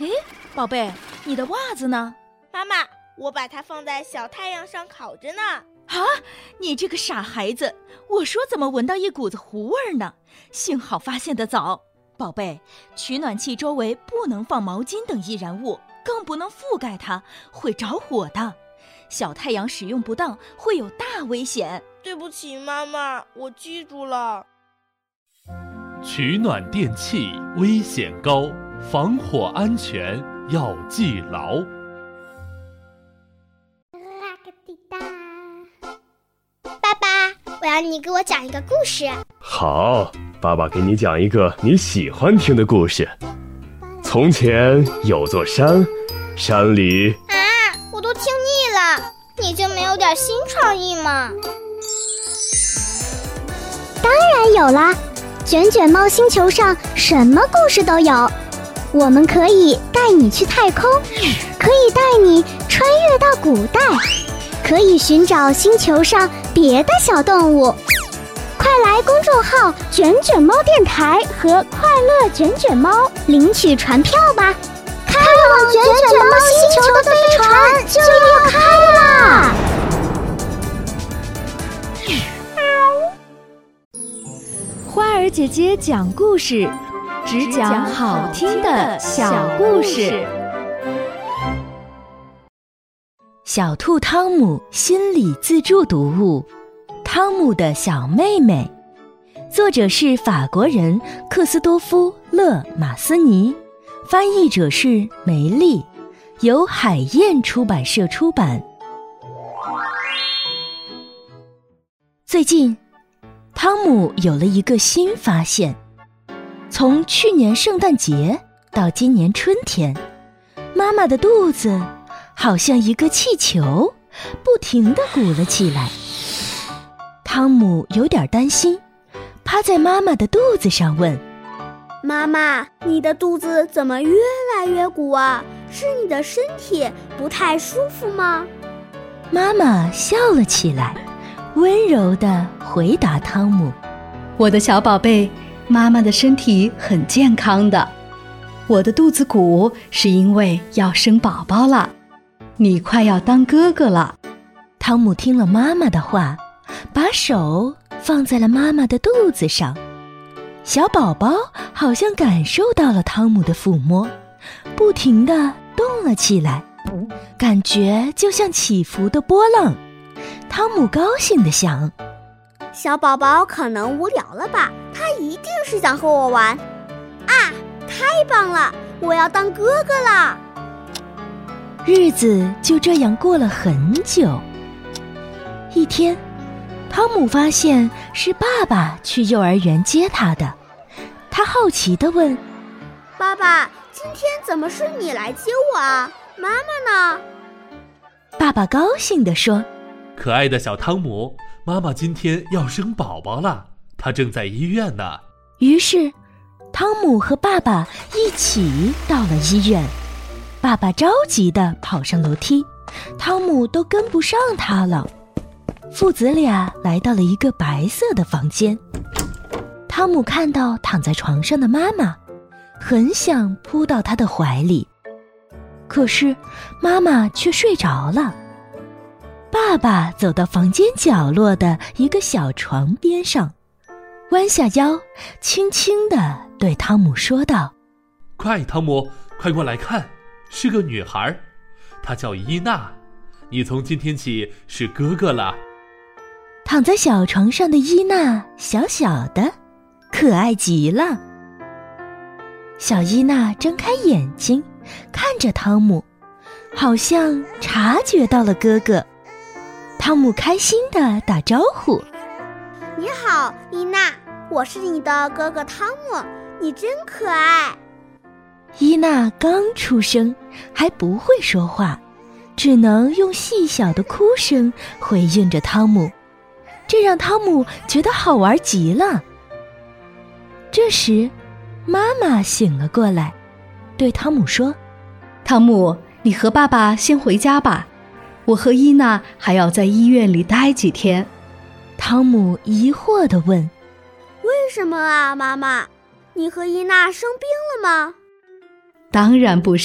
诶，宝贝，你的袜子呢？ 妈妈，我把它放在小太阳上烤着呢。 啊，你这个傻孩子，我说怎么闻到一股子糊味儿呢？幸好发现得早。宝贝，取暖器周围不能放毛巾等易燃物，更不能覆盖它，会着火的。小太阳使用不当会有大危险。 对不起，妈妈，我记住了。 取暖电器危险高，防火安全要记牢。 爸爸，我要你给我讲一个故事。 好，爸爸给你讲一个你喜欢听的故事。从前有座山，山里…… 我都听腻了，你就没有点新创意吗？当然有啦，卷卷猫星球上什么故事都有。我们可以带你去太空，可以带你穿越到古代，可以寻找星球上别的小动物。快来公众号卷卷猫电台和快乐卷卷猫领取船票吧，开往卷卷猫星球的飞船就要开啦！ 花儿姐姐讲故事，只讲好听的小故事。 小兔汤姆心理自助读物《汤姆的小妹妹》，作者是法国人克斯多夫·勒马斯尼，翻译者是梅丽，由海燕出版社出版。最近，汤姆有了一个新发现。从去年圣诞节到今年春天，妈妈的肚子好像一个气球，不停地鼓了起来。汤姆有点担心，趴在妈妈的肚子上问： 妈妈，你的肚子怎么越来越鼓啊？是你的身体不太舒服吗？ 妈妈笑了起来，温柔地回答汤姆： 我的小宝贝，妈妈的身体很健康的。我的肚子鼓是因为要生宝宝了，你快要当哥哥了。 汤姆听了妈妈的话，把手放在了妈妈的肚子上。小宝宝好像感受到了汤姆的抚摸，不停地动了起来，感觉就像起伏的波浪。汤姆高兴地想， 小宝宝可能无聊了吧，他一定是想和我玩啊！太棒了，我要当哥哥了。 日子就这样过了很久。一天，汤姆发现是爸爸去幼儿园接他的，他好奇地问： 爸爸，今天怎么是你来接我啊？妈妈呢？ 爸爸高兴地说： 可爱的小汤姆，妈妈今天要生宝宝了，她正在医院呢。 于是汤姆和爸爸一起到了医院。爸爸着急地跑上楼梯，汤姆都跟不上他了。父子俩来到了一个白色的房间。汤姆看到躺在床上的妈妈，很想扑到她的怀里，可是妈妈却睡着了。爸爸走到房间角落的一个小床边上，弯下腰，轻轻地对汤姆说道： 快，汤姆，快过来看，是个女孩，她叫伊娜，你从今天起是哥哥了。 躺在小床上的伊娜小小的，可爱极了。小伊娜睁开眼睛，看着汤姆，好像察觉到了哥哥。汤姆开心地打招呼： 你好，伊娜，我是你的哥哥汤姆，你真可爱。 伊娜刚出生，还不会说话，只能用细小的哭声回应着汤姆，这让汤姆觉得好玩极了。这时，妈妈醒了过来，对汤姆说： 汤姆，你和爸爸先回家吧，我和伊娜还要在医院里待几天。 汤姆疑惑地问： 为什么啊，妈妈？你和伊娜生病了吗？ 当然不是。